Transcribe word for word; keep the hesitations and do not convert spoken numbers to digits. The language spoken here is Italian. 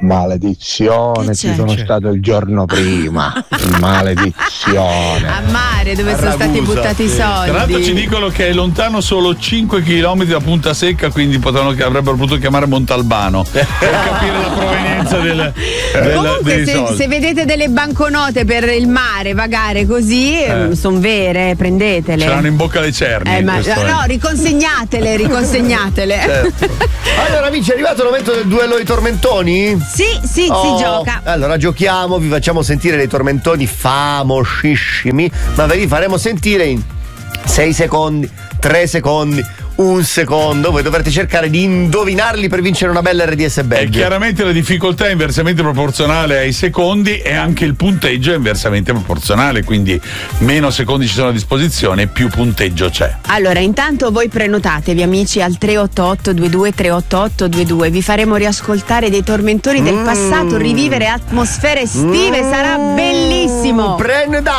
Maledizione, ci sono c'è? stato il giorno prima. Maledizione. A mare dove A sono stati Ragusa, buttati i sì. soldi. Tra l'altro ci dicono che è lontano solo cinque chilometri da Punta Secca, quindi potevano, avrebbero potuto chiamare Montalbano per capire la provenienza del, del, Comunque dei se, soldi. se vedete delle banconote per il mare vagare così, Eh. sono vere, prendetele. Ce l'hanno in bocca le cerni. Eh, ma, questo è. no, riconsegnatele, riconsegnatele. Certo. Allora amici, è arrivato il momento del duello dei tormentoni? Sì, sì, Oh, si gioca. Allora giochiamo, vi facciamo sentire dei tormentoni famosissimi, ma ve li faremo sentire in sei secondi, tre secondi, un secondo. Voi dovrete cercare di indovinarli per vincere una bella R D S E badge. chiaramente la difficoltà è inversamente proporzionale ai secondi e anche il punteggio è inversamente proporzionale, quindi meno secondi ci sono a disposizione, più punteggio c'è. Allora, intanto voi prenotatevi amici al tre otto otto due due tre otto otto due due. Vi faremo riascoltare dei tormentoni del passato, rivivere atmosfere estive, sarà bellissimo. Prenda